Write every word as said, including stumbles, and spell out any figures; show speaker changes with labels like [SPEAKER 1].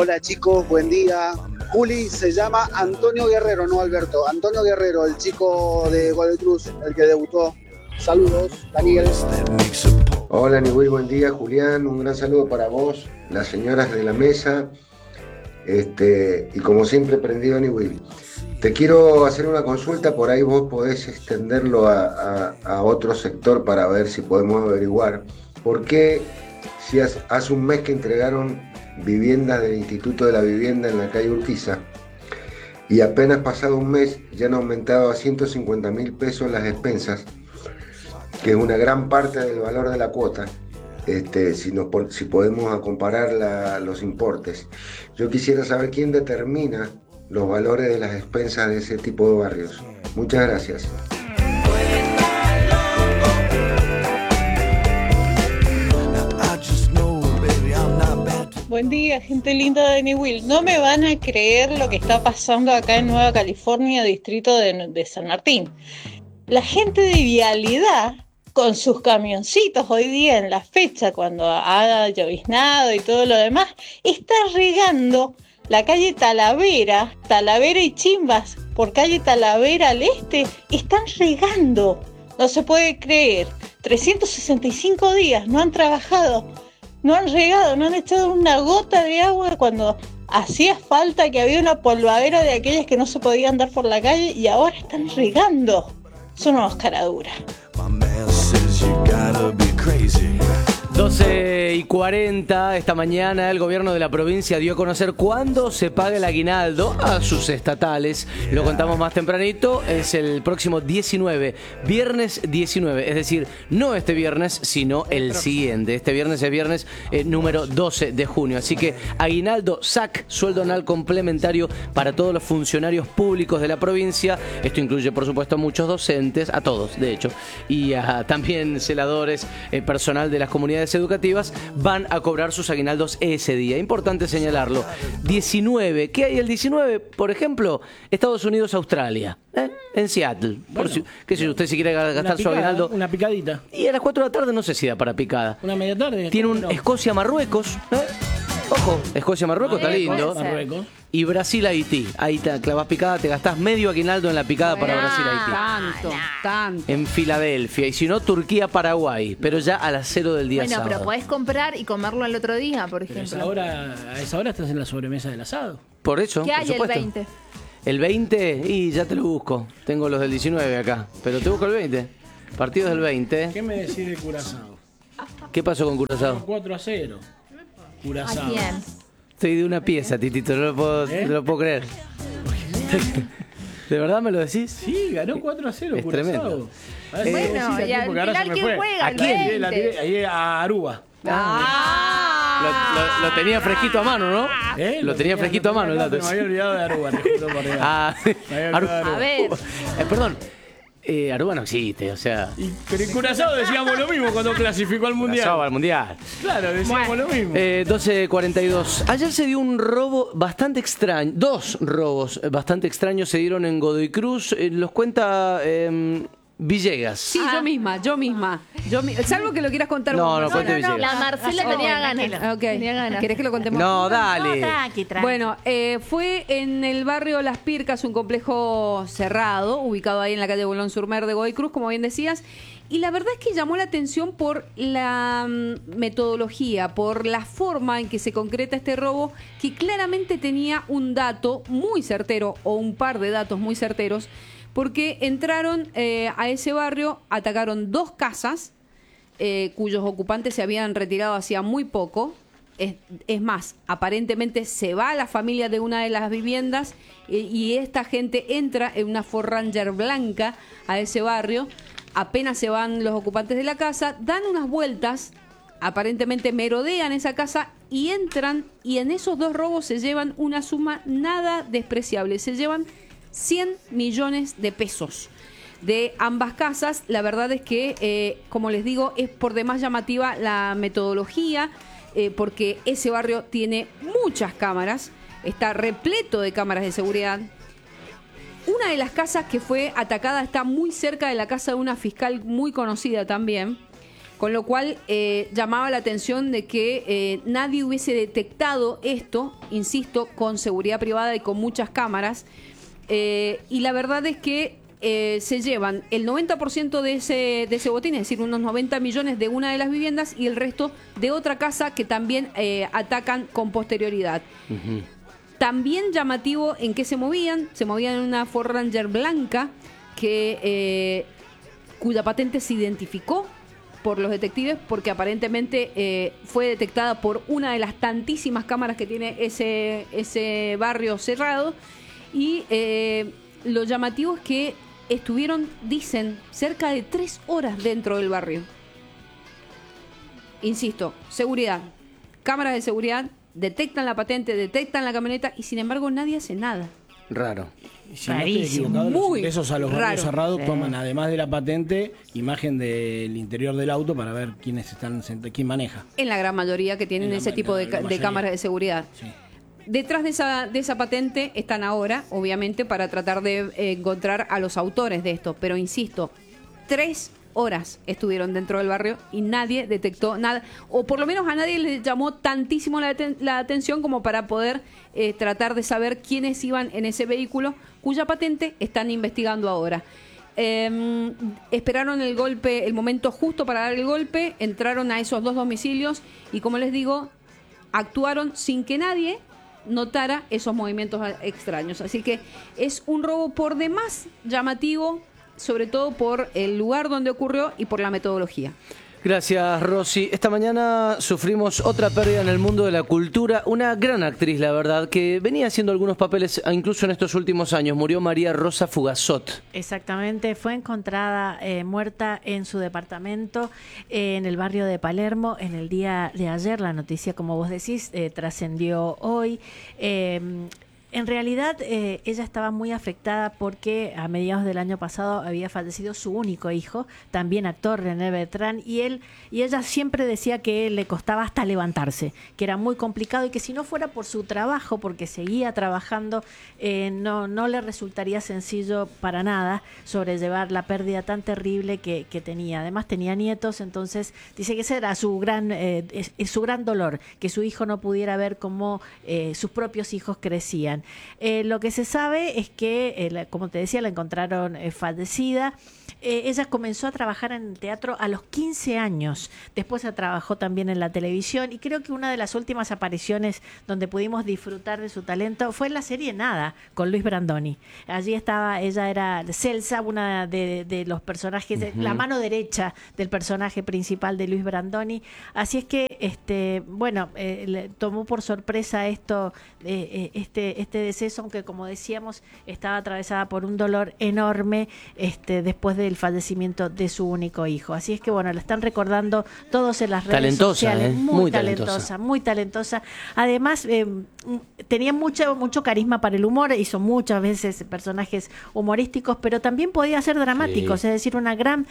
[SPEAKER 1] Hola chicos, buen día. Juli se llama Antonio Guerrero, no Alberto. Antonio Guerrero, el chico de Godoy Cruz, el que debutó. Saludos, Daniel.
[SPEAKER 2] Hola Niwil, buen día. Julián, un gran saludo para vos, las señoras de la mesa, este, y como siempre prendido Niwil. Te quiero hacer una consulta, por ahí vos podés extenderlo a, a, a otro sector para ver si podemos averiguar. ¿Por qué si hace, hace un mes que entregaron viviendas del Instituto de la Vivienda en la calle Urquiza y apenas pasado un mes ya han aumentado a ciento cincuenta mil pesos las expensas, que es una gran parte del valor de la cuota, este, si, nos, si podemos comparar la, los importes? Yo quisiera saber quién determina los valores de las expensas de ese tipo de barrios. Muchas gracias.
[SPEAKER 3] Buen día, gente linda de Niwil. No me van a creer lo que está pasando acá en Nueva California, distrito de, de San Martín. La gente de vialidad, con sus camioncitos hoy día en la fecha, cuando haga lloviznado y todo lo demás, está regando la calle Talavera, Talavera y Chimbas, por calle Talavera al este, están regando. No se puede creer. trescientos sesenta y cinco días, no han trabajado, no han regado, no han echado una gota de agua cuando hacía falta, que había una polvadera de aquellas que no se podía andar por la calle y ahora están regando. Son unos caraduras.
[SPEAKER 4] doce y cuarenta esta mañana el gobierno de la provincia dio a conocer cuándo se paga el aguinaldo a sus estatales. Lo contamos más tempranito, es el próximo diecinueve, viernes diecinueve, es decir, no este viernes, sino el siguiente. Este viernes es viernes eh, número doce de junio, así que aguinaldo S A C, sueldo anual complementario para todos los funcionarios públicos de la provincia. Esto incluye, por supuesto, a muchos docentes, a todos, de hecho, y a también celadores, eh, personal de las comunidades educativas, van a cobrar sus aguinaldos ese día. Importante señalarlo. diecinueve. ¿Qué hay el diecinueve? Por ejemplo, Estados Unidos, Australia. ¿eh? En Seattle. Por
[SPEAKER 5] Bueno,
[SPEAKER 4] si, qué sé yo, usted si quiere gastar su aguinaldo.
[SPEAKER 5] Una picadita.
[SPEAKER 4] Y a las cuatro de la tarde no sé si da para picada.
[SPEAKER 5] Una media tarde.
[SPEAKER 4] Tiene un
[SPEAKER 5] no?
[SPEAKER 4] Escocia-Marruecos. ¿eh? Ojo, Escocia-Marruecos está lindo.
[SPEAKER 5] Marruecos.
[SPEAKER 4] Y Brasil-Haití. Ahí te clavas picada, te gastás medio aguinaldo en la picada para Brasil-Haití.
[SPEAKER 6] Tanto, tanto.
[SPEAKER 4] En Filadelfia. Y si no, Turquía-Paraguay. Pero ya a las cero del día
[SPEAKER 6] Bueno,
[SPEAKER 4] sábado.
[SPEAKER 6] pero podés comprar y comerlo al otro día, por
[SPEAKER 5] Pero
[SPEAKER 6] ejemplo.
[SPEAKER 5] esa hora, a esa hora estás en la sobremesa del asado.
[SPEAKER 4] Por eso,
[SPEAKER 6] ¿Qué
[SPEAKER 4] por
[SPEAKER 6] hay el
[SPEAKER 4] supuesto.
[SPEAKER 6] veinte?
[SPEAKER 4] El veinte, y ya te lo busco. Tengo los del diecinueve acá. Pero te busco el veinte. Partidos del veinte.
[SPEAKER 5] ¿Qué me decís de Curazao?
[SPEAKER 4] ¿Qué pasó con Curazao?
[SPEAKER 5] cuatro a cero.
[SPEAKER 6] ¿A
[SPEAKER 5] Curazao.
[SPEAKER 6] quién?
[SPEAKER 4] Estoy de una pieza, Titito. No lo puedo,
[SPEAKER 5] ¿Eh?
[SPEAKER 4] no lo puedo creer. ¿De verdad me lo decís?
[SPEAKER 5] Sí, ganó cuatro a cero
[SPEAKER 4] Es
[SPEAKER 5] Curazao.
[SPEAKER 4] tremendo.
[SPEAKER 5] A ver si
[SPEAKER 6] Bueno,
[SPEAKER 5] decís a
[SPEAKER 6] y
[SPEAKER 5] quién,
[SPEAKER 6] al
[SPEAKER 5] porque ahora
[SPEAKER 6] final,
[SPEAKER 5] se me
[SPEAKER 6] ¿quién
[SPEAKER 5] fue.
[SPEAKER 6] juega?
[SPEAKER 4] ¿A
[SPEAKER 6] El
[SPEAKER 4] quién?
[SPEAKER 5] Ahí la tiré,
[SPEAKER 6] veinte.
[SPEAKER 5] ahí a Aruba.
[SPEAKER 6] Ah.
[SPEAKER 4] Lo, lo- lo tenía fresquito a mano, ¿no?
[SPEAKER 5] ¿Eh?
[SPEAKER 4] Lo tenía fresquito a mano el dato.
[SPEAKER 5] Me había olvidado de Aruba, te juro por Dios.
[SPEAKER 4] Ah,
[SPEAKER 5] Me había olvidado de
[SPEAKER 4] Aru-
[SPEAKER 5] Aruba.
[SPEAKER 6] A ver.
[SPEAKER 4] Eh, perdón. Eh, Aruba no existe, o sea.
[SPEAKER 5] Y, pero en Curazao decíamos lo mismo cuando clasificó al Mundial.
[SPEAKER 4] Curazao al Mundial.
[SPEAKER 5] Claro, decíamos lo mismo.
[SPEAKER 4] Eh, doce cuarenta y dos. Ayer se dio un robo bastante extraño. Dos robos bastante extraños se dieron en Godoy Cruz. Eh, los cuenta eh, Villegas.
[SPEAKER 7] Sí, yo misma, yo misma. Yo mi- Salvo que lo quieras contar
[SPEAKER 4] No,
[SPEAKER 7] vos.
[SPEAKER 4] no, cuente
[SPEAKER 6] No, no,
[SPEAKER 4] Villegas.
[SPEAKER 6] la Marcela tenía ganas.
[SPEAKER 7] Ok.
[SPEAKER 6] Tenía ganas.
[SPEAKER 7] ¿Querés que lo contemos?
[SPEAKER 4] No,
[SPEAKER 6] No,
[SPEAKER 4] dale.
[SPEAKER 6] tranqui, tranqui.
[SPEAKER 7] Bueno, eh, fue en el barrio Las Pircas, un complejo cerrado, ubicado ahí en la calle Bolón Surmer de Godoy Cruz, como bien decías. Y la verdad es que llamó la atención por la mm, metodología, por la forma en que se concreta este robo, que claramente tenía un dato muy certero, o un par de datos muy certeros, porque entraron eh, a ese barrio, atacaron dos casas, eh, cuyos ocupantes se habían retirado hacía muy poco. Es, es más, aparentemente se va la familia de una de las viviendas eh, y esta gente entra en una Ford Ranger blanca a ese barrio. Apenas se van los ocupantes de la casa, dan unas vueltas, aparentemente merodean esa casa y entran, y en esos dos robos se llevan una suma nada despreciable. Se llevan cien millones de pesos de ambas casas. La verdad es que, eh, como les digo, es por demás llamativa la metodología, eh, porque ese barrio tiene muchas cámaras, está repleto de cámaras de seguridad. Una de las casas que fue atacada está muy cerca de la casa de una fiscal muy conocida también, Con lo cual eh, llamaba la atención de que eh, nadie hubiese detectado esto, insisto, con seguridad privada y con muchas cámaras. Eh, y la verdad es que eh, se llevan el noventa por ciento de ese, de ese botín, es decir, unos noventa millones de una de las viviendas y el resto de otra casa que también eh, atacan con posterioridad. Uh-huh. También llamativo en qué se movían, se movían en una Ford Ranger blanca que, eh, cuya patente se identificó por los detectives porque aparentemente eh, fue detectada por una de las tantísimas cámaras que tiene ese, ese barrio cerrado. Y eh, lo llamativo es que estuvieron, dicen, cerca de tres horas dentro del barrio. Insisto, seguridad, cámaras de seguridad, detectan la patente, detectan la camioneta y sin embargo nadie hace nada.
[SPEAKER 4] Raro.
[SPEAKER 5] Si no estoy equivocado, los
[SPEAKER 7] Muy
[SPEAKER 5] ingresos a los barrios
[SPEAKER 7] raro.
[SPEAKER 5] cerrados
[SPEAKER 7] Sí.
[SPEAKER 5] toman, además de la patente, imagen del interior del auto para ver quiénes están sent- quién maneja.
[SPEAKER 7] En la gran mayoría que tienen
[SPEAKER 5] En la
[SPEAKER 7] ese
[SPEAKER 5] ma-
[SPEAKER 7] tipo de,
[SPEAKER 5] la- la
[SPEAKER 7] ca- de
[SPEAKER 5] mayoría.
[SPEAKER 7] cámaras de seguridad.
[SPEAKER 5] Sí.
[SPEAKER 7] Detrás de esa, de esa patente están ahora, obviamente, para tratar de eh, encontrar a los autores de esto. Pero insisto, tres horas estuvieron dentro del barrio y nadie detectó nada. O por lo menos a nadie le llamó tantísimo la, aten- la atención como para poder eh, tratar de saber quiénes iban en ese vehículo, cuya patente están investigando ahora. Eh, esperaron el golpe, el momento justo para dar el golpe, entraron a esos dos domicilios y, como les digo, actuaron sin que nadie notara esos movimientos extraños. Así que es un robo por demás llamativo, sobre todo por el lugar donde ocurrió y por la metodología.
[SPEAKER 4] Gracias, Rosy. Esta mañana sufrimos otra pérdida en el mundo de la cultura. Una gran actriz, la verdad, que venía haciendo algunos papeles incluso en estos últimos años. Murió María Rosa Fugazot.
[SPEAKER 8] Exactamente, fue encontrada eh, muerta en su departamento eh, en el barrio de Palermo en el día de ayer. La noticia, como vos decís, eh, trascendió hoy. Eh, En realidad, eh, ella estaba muy afectada porque a mediados del año pasado había fallecido su único hijo, también actor, René Beltrán, y él y ella siempre decía que le costaba hasta levantarse, que era muy complicado y que si no fuera por su trabajo, porque seguía trabajando, eh, no, no le resultaría sencillo para nada sobrellevar la pérdida tan terrible que, que tenía. Además tenía nietos, entonces dice que ese era su gran, eh, es, es su gran dolor, que su hijo no pudiera ver cómo eh, sus propios hijos crecían. Eh, lo que se sabe es que, eh, la, como te decía, la encontraron eh, fallecida. Eh, ella comenzó a trabajar en el teatro a los quince años. Después se trabajó también en la televisión y creo que una de las últimas apariciones donde pudimos disfrutar de su talento fue en la serie Nada, con Luis Brandoni. Allí estaba, ella era Celsa, una de, de los personajes, uh-huh. la mano derecha del personaje principal de Luis Brandoni. Así es que, este, bueno, eh, le tomó por sorpresa esto, eh, este, este deceso, aunque como decíamos, estaba atravesada por un dolor enorme este, después de el fallecimiento de su único hijo. Así es que bueno, la están recordando todos en las redes
[SPEAKER 4] talentosa,
[SPEAKER 8] sociales.
[SPEAKER 4] ¿eh?
[SPEAKER 8] Muy,
[SPEAKER 4] muy
[SPEAKER 8] talentosa,
[SPEAKER 4] talentosa,
[SPEAKER 8] muy talentosa. Además, eh, tenía mucho, mucho carisma para el humor, hizo muchas veces personajes humorísticos, pero también podía ser dramáticos, sí. Es decir, una gran